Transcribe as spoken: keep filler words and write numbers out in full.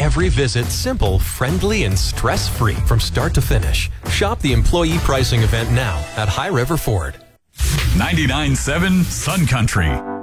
every visit simple, friendly, and stress-free from start to finish. Shop the employee pricing event now at High River Ford. ninety-nine point seven Sun Country.